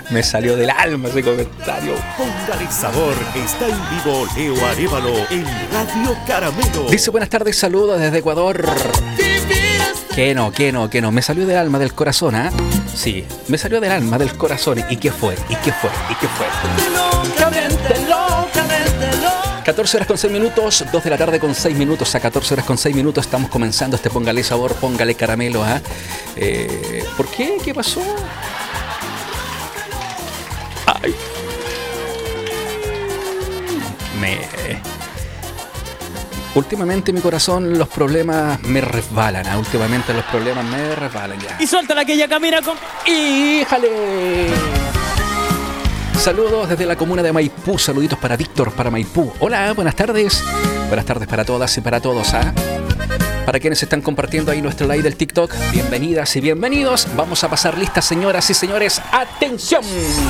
Me salió del alma ese comentario. Póngale sabor, está en vivo Leo Arévalo en Radio Caramelo. Dice buenas tardes, saludos desde Ecuador. Que no, me salió del alma, del corazón, ¿ah? Sí, me salió del alma, del corazón. ¿Y qué fue? 14 horas con 6 minutos, 2 de la tarde con 6 minutos. A 14 horas con 6 minutos estamos comenzando este Póngale Sabor, Póngale Caramelo, ¿ah? ¿Por qué? ¿Qué pasó? Ay. Últimamente mi corazón, los problemas me resbalan, ¿ah? Últimamente los problemas me resbalan ya. Y suéltala que ella camina con... ¡Híjale! Saludos desde la comuna de Maipú, saluditos para Víctor, para Maipú. Hola, buenas tardes. Buenas tardes para todas y para todos, ¿ah? Para quienes están compartiendo ahí nuestro live del TikTok, bienvenidas y bienvenidos. Vamos a pasar listas, señoras y señores. ¡Atención!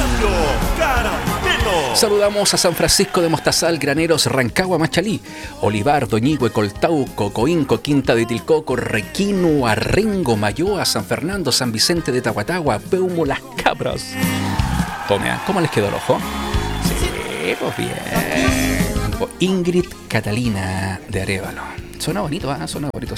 Saludamos a San Francisco de Mostazal, Graneros, Rancagua, Machalí, Olivar, Doñigüe, Coltauco, Coinco, Quinta de Tilcoco, Requino, Arrengo, Mayoa, San Fernando, San Vicente de Tahuatagua, Peumo, Las Cabras. Tome, ¿cómo les quedó el ojo? Sí, pues bien. Ingrid Catalina de Arévalo. Suena bonito, ¿ah? Suena bonito.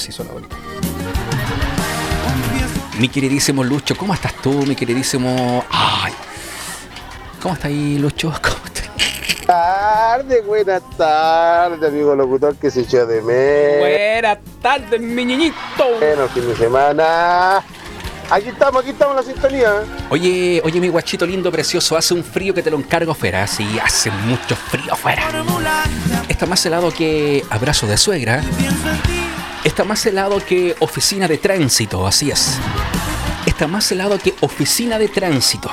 Mi queridísimo Lucho, ¿cómo estás tú, mi queridísimo? Ay, ¿cómo está ahí, Lucho? ¿Cómo estás? Buenas tardes, amigo locutor que se echó de menos. Buenas tardes, mi niñito. Bueno, fin de semana. Aquí estamos en la sintonía. Oye, mi guachito lindo, precioso, hace un frío que te lo encargo afuera. Sí, hace mucho frío afuera. Está más helado que abrazo de suegra. Está más helado que oficina de tránsito, así es. Está más helado que oficina de tránsito.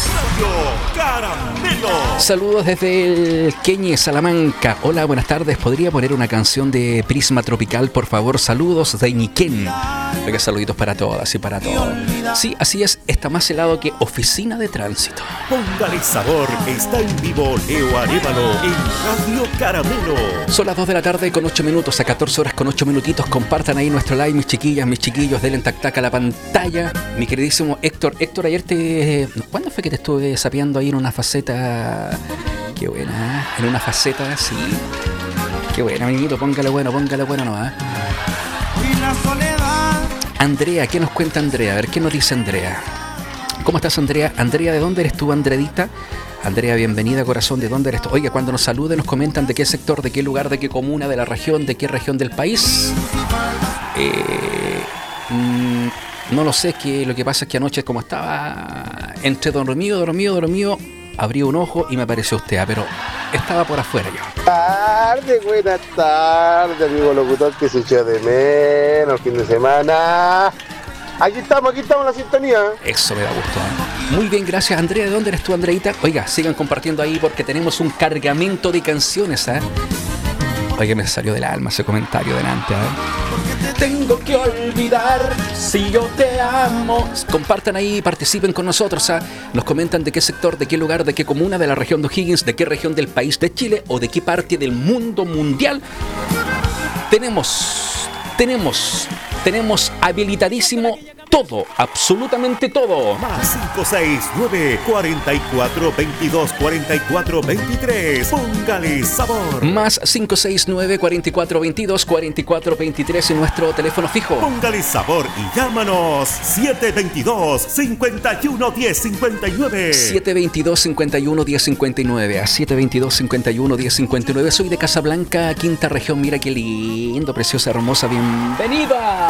Saludos desde el Queñe, Salamanca. Hola, buenas tardes. ¿Podría poner una canción de Prisma Tropical, por favor? Saludos de Ñiquén. Oiga, saluditos para todas y para todos. Sí, así es. Está más helado que oficina de tránsito. Póngale sabor, está en vivo Leo Arévalo en Radio Caramelo. Son las 2 de la tarde con 8 minutos. A 14 horas con 8 minutitos. Compartan ahí nuestro live, mis chiquillas, mis chiquillos. Denle tac tac a la pantalla. Mi queridísimo Héctor. Héctor, ayer ¿cuándo fue que te estuve sapeando ahí en una faceta? Qué buena, en una faceta, sí. Qué buena, amiguito, póngale bueno, no, ¿eh? Andrea, ¿qué nos cuenta Andrea? A ver, ¿qué nos dice Andrea? ¿Cómo estás, Andrea? Andrea, ¿de dónde eres tú, Andredita? Andrea, bienvenida, corazón, ¿de dónde eres tú? Oiga, cuando nos saluden nos comentan de qué sector, de qué lugar, de qué comuna, de la región, de qué región del país. No lo sé, que lo que pasa es que anoche, como estaba entre dormido, abrí un ojo y me apareció usted, pero estaba por afuera yo. Buenas tardes, amigo locutor que se echó de menos, fin de semana. Aquí estamos en la sintonía. Eso me da gusto, ¿eh? Muy bien, gracias, Andrea. ¿De dónde eres tú, Andreita? Oiga, sigan compartiendo ahí porque tenemos un cargamento de canciones, ¿eh? Oiga, me salió del alma ese comentario delante, ¿eh? Tengo que olvidar si yo te amo. Compartan ahí, participen con nosotros, ¿ah? Nos comentan de qué sector, de qué lugar, de qué comuna, de la región de O'Higgins, de qué región del país de Chile o de qué parte del mundo mundial. Tenemos habilitadísimo todo, absolutamente todo. Más 569-4422-4423. Póngale sabor. Más 569-4422-4423 en nuestro teléfono fijo. Póngale sabor y llámanos 722-511059. 722-511059. A 722-511059. Soy de Casablanca, quinta región. Mira qué lindo, preciosa, hermosa. Bienvenida.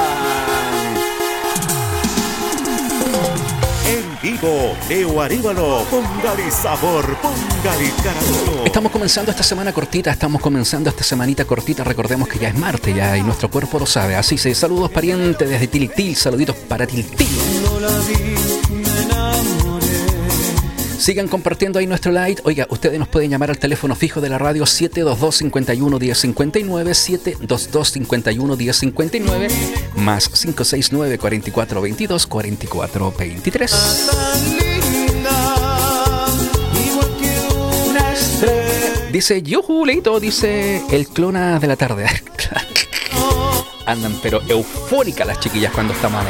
Vivo Leo Arévalo, póngale sabor, póngale caramelo. Estamos comenzando esta semana cortita, esta semanita cortita. Recordemos que ya es martes ya y nuestro cuerpo lo sabe. Así se saludos parientes desde Tiltil, saluditos para Tiltil. Sigan compartiendo ahí nuestro live. Oiga, ustedes nos pueden llamar al teléfono fijo de la radio 722-51-1059, 722-51-1059, más 569-4422-4423. Dice Yujuleito, dice el clona de la tarde. Andan pero eufóricas las chiquillas cuando estamos